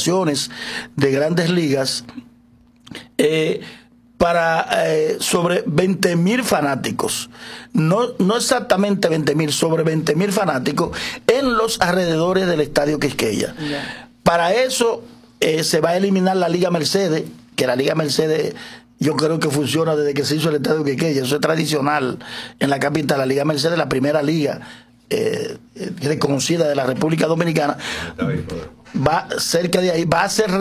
instalaciones de Grandes Ligas para sobre 20.000 fanáticos, no exactamente 20.000, sobre 20.000 fanáticos en los alrededores del Estadio Quisqueya. Para eso se va a eliminar la Liga Mercedes, que la Liga Mercedes yo creo que funciona desde que se hizo el Estadio Quisqueya. Eso es tradicional en la capital. La Liga Mercedes, la primera liga reconocida de la República Dominicana, va cerca de ahí, va a ser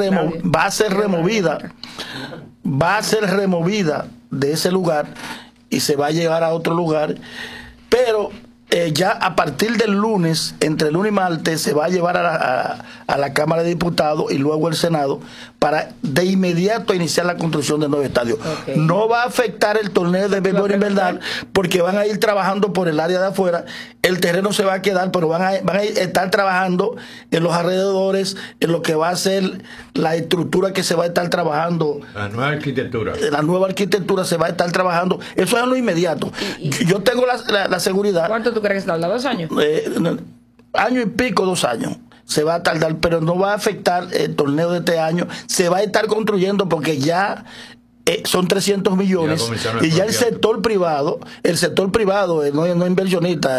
removida de ese lugar y se va a llevar a otro lugar, pero ya a partir del lunes, entre lunes y martes, se va a llevar a la Cámara de Diputados y luego al Senado para de inmediato iniciar la construcción del nuevo estadio. No va a afectar el torneo de béisbol invernal porque van a ir trabajando por el área de afuera. El terreno se va a quedar, pero van a estar trabajando en los alrededores, en lo que va a ser la estructura que se va a estar trabajando. La nueva arquitectura. La nueva arquitectura se va a estar trabajando. Eso es en lo inmediato. Yo tengo la seguridad. ¿Cuánto tú crees que tarda? ¿2 años? Año y pico, 2 años. Se va a tardar, pero no va a afectar el torneo de este año. Se va a estar construyendo porque ya son 300 millones y ya el sector privado no es inversionista,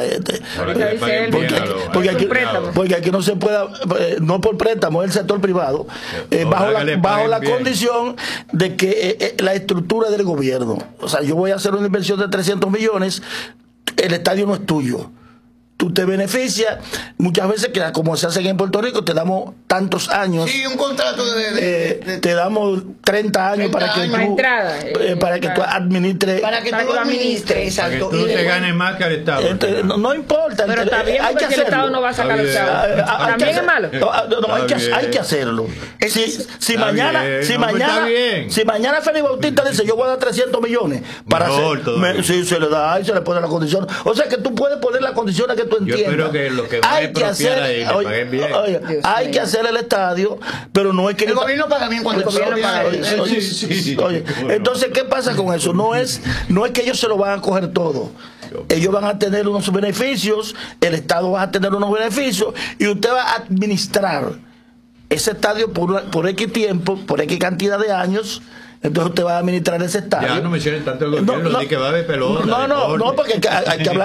porque aquí no se pueda, no por préstamo, es el sector privado, bajo la condición de que la estructura del gobierno, o sea, yo voy a hacer una inversión de 300 millones, el estadio no es tuyo. Tú te beneficias, muchas veces, que como se hace en Puerto Rico, te damos tantos años. Sí, un contrato te damos 30 años para que tú administres. Para que tú lo administres, exacto. Para que tú te ganes más que el Estado. No importa. Pero está bien, porque el Estado no va a sacar los chavos. También es malo. Hay que hacerlo. Si mañana Félix Bautista dice, yo voy a dar 300 millones para hacer, si se le da, y se le pone la condición. O sea que tú puedes poner la condición a que tú entiendas. Yo espero que lo que va a expropiar ahí le paguen bien. Hay que hacer el estadio, pero no es que el gobierno paga bien cuando el gobierno paga bien. Entonces, ¿qué pasa con eso? No es que ellos se lo van a coger todo. Ellos van a tener unos beneficios, el Estado va a tener unos beneficios y usted va a administrar ese estadio por X tiempo, por X cantidad de años. Entonces usted va a administrar ese estadio. Ya no mencionen tanto el gobierno, ni que va a haber pelota. No, porque hay que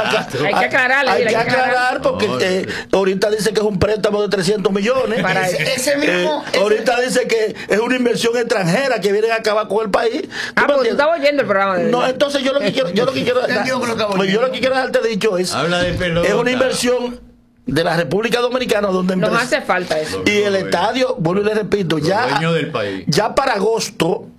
aclarar porque ahorita dice que es un préstamo de 300 millones. Ahorita dice que es una inversión extranjera que viene a acabar con el país. Pues tú estabas oyendo el programa de... No, entonces yo lo que quiero dejarte dicho es, habla de pelota. Es una inversión de la República Dominicana donde nos hace falta eso. Y el estadio, vuelvo y le repito, ya para agosto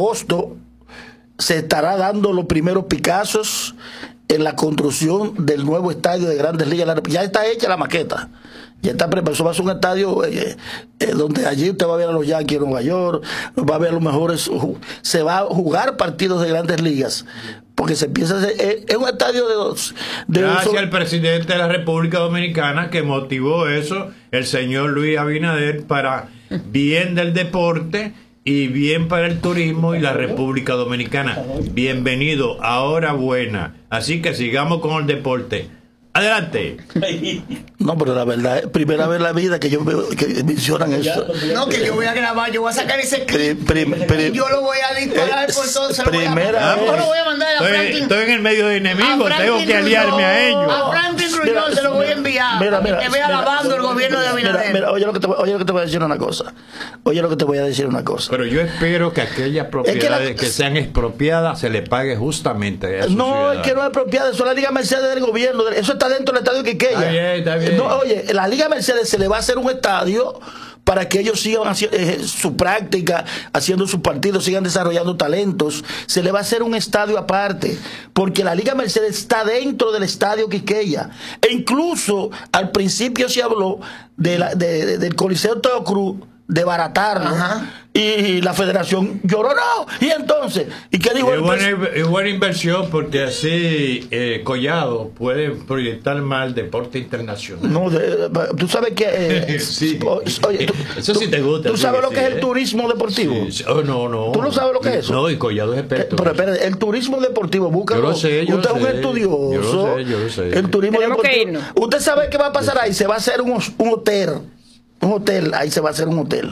se estará dando los primeros picazos en la construcción del nuevo estadio de Grandes Ligas. Ya está hecha la maqueta. Ya está preparado. Eso va a ser un estadio donde allí usted va a ver a los Yankees de Nueva York, va a ver a los mejores, se va a jugar partidos de Grandes Ligas. Porque se empieza a hacer, es un estadio gracias al presidente de la República Dominicana que motivó eso, el señor Luis Abinader, para bien del deporte y bien para el turismo y la República Dominicana. Bienvenido, ahora buena. Así que sigamos con el deporte. Adelante. No, pero la verdad es primera vez en la vida que yo veo que mencionan eso. No, que yo voy a grabar, yo voy a sacar ese clip y yo lo voy a disparar por todo. Yo lo voy a mandar a Franklin. Estoy en el medio de enemigos, tengo que aliarme a ellos. A Franklin Grullón se lo voy a enviar. Que vea lavando el gobierno de Abinader. Oye lo que te voy a decir una cosa. Pero yo espero que aquellas propiedades que sean expropiadas se le pague justamente a esos ciudadanos. Es que no es expropiada, eso es la Liga Mercedes del gobierno. Eso está dentro del estadio Quisqueya. Está bien. No, oye, la Liga Mercedes se le va a hacer un estadio para que ellos sigan haciendo su práctica, haciendo sus partidos, sigan desarrollando talentos. Se le va a hacer un estadio aparte, porque la Liga Mercedes está dentro del estadio Quisqueya. E incluso al principio se habló del Coliseo Teo Cruz, de baratarlo. Y la federación lloró, no. Y entonces, ¿y qué dijo? Es buena inversión porque así Collado puede proyectar más el deporte internacional. No, tú sabes que sí. Oye, eso sí te gusta. ¿Tú sabes lo que es el turismo deportivo? Sí. No. ¿Tú no sabes lo que es eso? No, y Collado es experto. Pero espérate, el turismo deportivo, búscalo. Yo lo sé. Usted es un estudioso. Yo lo sé. El turismo deportivo. Usted sabe qué va a pasar ahí. Se va a hacer un hotel. Ahí se va a hacer un hotel.